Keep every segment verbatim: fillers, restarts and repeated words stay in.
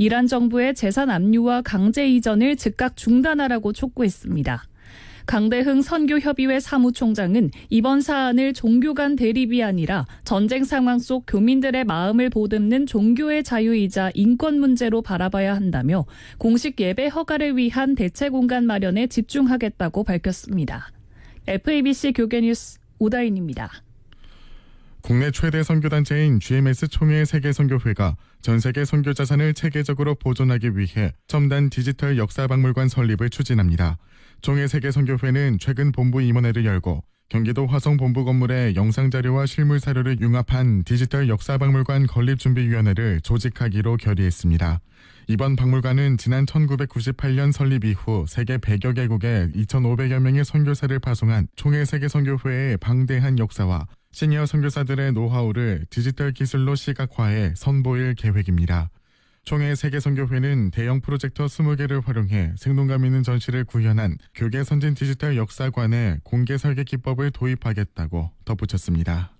이란 정부의 재산 압류와 강제 이전을 즉각 중단하라고 촉구했습니다. 강대흥 선교협의회 사무총장은 이번 사안을 종교 간 대립이 아니라 전쟁 상황 속 교민들의 마음을 보듬는 종교의 자유이자 인권 문제로 바라봐야 한다며 공식 예배 허가를 위한 대체 공간 마련에 집중하겠다고 밝혔습니다. 에프에이비씨 교계뉴스 오다인입니다. 국내 최대 선교단체인 지엠에스 총회 세계선교회가 전세계 선교 자산을 체계적으로 보존하기 위해 첨단 디지털 역사박물관 설립을 추진합니다. 총회 세계선교회는 최근 본부 임원회를 열고 경기도 화성 본부 건물에 영상자료와 실물사료를 융합한 디지털 역사박물관 건립준비위원회를 조직하기로 결의했습니다. 이번 박물관은 지난 천구백구십팔 년 설립 이후 세계 백여 개국에 이천오백여 명의 선교사를 파송한 총회 세계선교회의 방대한 역사와 시니어 선교사들의 노하우를 디지털 기술로 시각화해 선보일 계획입니다. 총회 세계선교회는 대형 프로젝터 스무 개를 활용해 생동감 있는 전시를 구현한 교계 선진 디지털 역사관에 공개 설계 기법을 도입하겠다고 덧붙였습니다.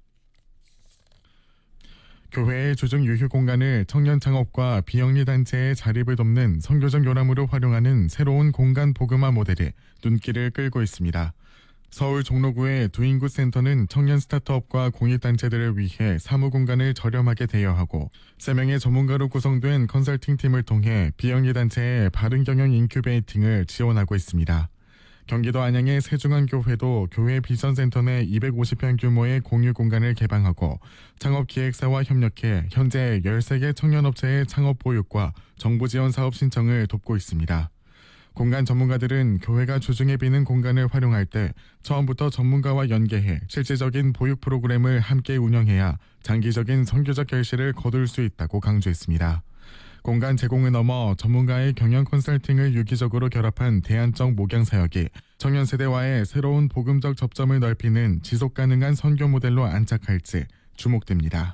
교회의 조정 유휴 공간을 청년 창업과 비영리 단체의 자립을 돕는 선교적 요람으로 활용하는 새로운 공간 복음화 모델이 눈길을 끌고 있습니다. 서울 종로구의 두인굿 센터는 청년 스타트업과 공익단체들을 위해 사무공간을 저렴하게 대여하고 세 명의 전문가로 구성된 컨설팅팀을 통해 비영리단체의 바른경영 인큐베이팅을 지원하고 있습니다. 경기도 안양의 세중앙교회도 교회 비전센터 내 이백오십 평 규모의 공유공간을 개방하고 창업기획사와 협력해 현재 열세 개 청년업체의 창업 보육과 정부 지원 사업 신청을 돕고 있습니다. 공간 전문가들은 교회가 주중에 비는 공간을 활용할 때 처음부터 전문가와 연계해 실질적인 보육 프로그램을 함께 운영해야 장기적인 선교적 결실을 거둘 수 있다고 강조했습니다. 공간 제공을 넘어 전문가의 경영 컨설팅을 유기적으로 결합한 대안적 목양 사역이 청년 세대와의 새로운 복음적 접점을 넓히는 지속 가능한 선교 모델로 안착할지 주목됩니다.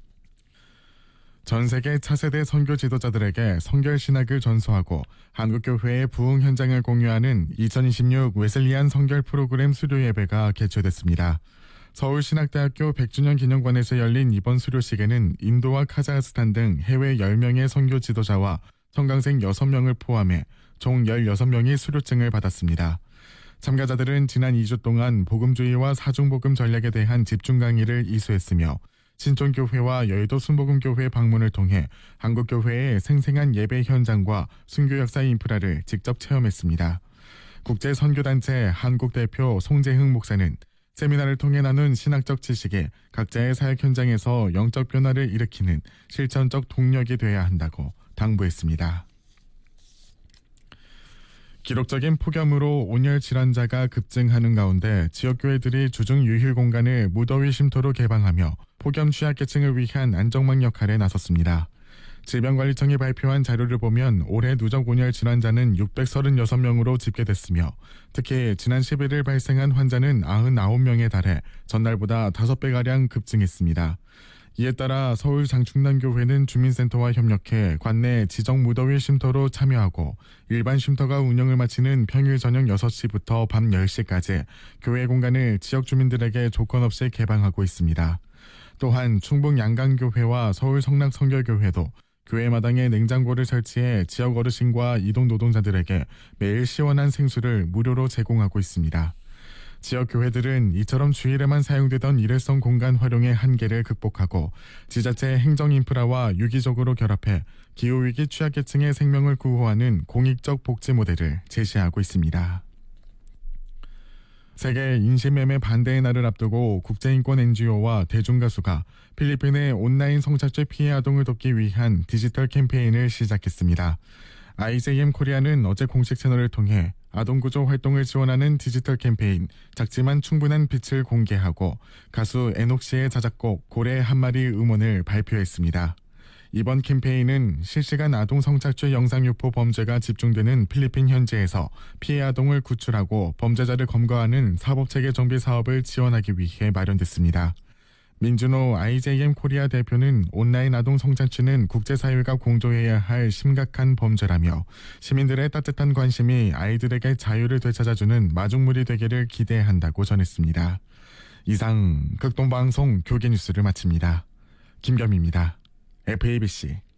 전 세계 차세대 선교 지도자들에게 성결 신학을 전수하고 한국교회의 부흥 현장을 공유하는 이천이십육 웨슬리안 성결 프로그램 수료 예배가 개최됐습니다. 서울신학대학교 백 주년 기념관에서 열린 이번 수료식에는 인도와 카자흐스탄 등 해외 열 명의 선교 지도자와 청강생 여섯 명을 포함해 총 열여섯 명이 수료증을 받았습니다. 참가자들은 지난 이 주 동안 복음주의와 사중복음 전략에 대한 집중 강의를 이수했으며 신촌교회와 여의도 순복음교회 방문을 통해 한국교회의 생생한 예배 현장과 순교 역사 인프라를 직접 체험했습니다. 국제선교단체 한국대표 송재흥 목사는 세미나를 통해 나눈 신학적 지식이 각자의 사역 현장에서 영적 변화를 일으키는 실천적 동력이 돼야 한다고 당부했습니다. 기록적인 폭염으로 온열 질환자가 급증하는 가운데 지역교회들이 주중 유휴 공간을 무더위 쉼터로 개방하며 폭염 취약계층을 위한 안정망 역할에 나섰습니다. 질병관리청이 발표한 자료를 보면 올해 누적 온열 질환자는 육백삼십육 명으로 집계됐으며 특히 지난 십일 일 발생한 환자는 구십구 명에 달해 전날보다 다섯 배가량 급증했습니다. 이에 따라 서울 장충남교회는 주민센터와 협력해 관내 지정 무더위 쉼터로 참여하고 일반 쉼터가 운영을 마치는 평일 저녁 여섯 시부터 밤 열 시까지 교회 공간을 지역 주민들에게 조건 없이 개방하고 있습니다. 또한 충북 양강교회와 서울 성락성결교회도 교회 마당에 냉장고를 설치해 지역 어르신과 이동 노동자들에게 매일 시원한 생수를 무료로 제공하고 있습니다. 지역 교회들은 이처럼 주일에만 사용되던 일회성 공간 활용의 한계를 극복하고 지자체의 행정 인프라와 유기적으로 결합해 기후위기 취약계층의 생명을 구호하는 공익적 복지 모델을 제시하고 있습니다. 세계 인신매매 반대의 날을 앞두고 국제인권 엔지오와 대중가수가 필리핀의 온라인 성착취 피해 아동을 돕기 위한 디지털 캠페인을 시작했습니다. 아이제이엠 코리아는 어제 공식 채널을 통해 아동구조 활동을 지원하는 디지털 캠페인 작지만 충분한 빛을 공개하고 가수 에녹 씨의 자작곡 고래 한 마리 음원을 발표했습니다. 이번 캠페인은 실시간 아동 성착취 영상 유포 범죄가 집중되는 필리핀 현지에서 피해 아동을 구출하고 범죄자를 검거하는 사법체계 정비 사업을 지원하기 위해 마련됐습니다. 민준호 아이제이엠 코리아 대표는 온라인 아동 성착취는 국제사회가 공조해야 할 심각한 범죄라며 시민들의 따뜻한 관심이 아이들에게 자유를 되찾아주는 마중물이 되기를 기대한다고 전했습니다. 이상 극동방송 교계뉴스를 마칩니다. 김겸입니다. 에프에이비씨